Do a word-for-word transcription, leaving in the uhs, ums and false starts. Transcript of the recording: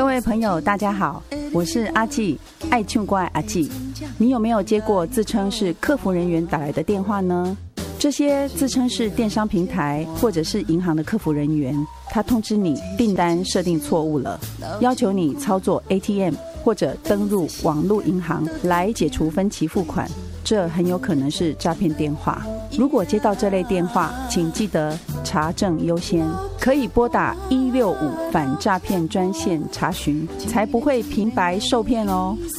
各位朋友大家好，我是阿纪，爱唱歌的阿纪。你有没有接过自称是客服人员打来的电话呢？这些自称是电商平台或者是银行的客服人员，他通知你订单设定错误了，要求你操作 A T M 或者登入网络银行来解除分期付款，这很有可能是诈骗电话。如果接到这类电话，请记得查证优先，可以拨打一六五反诈骗专线查询，才不会平白受骗哦。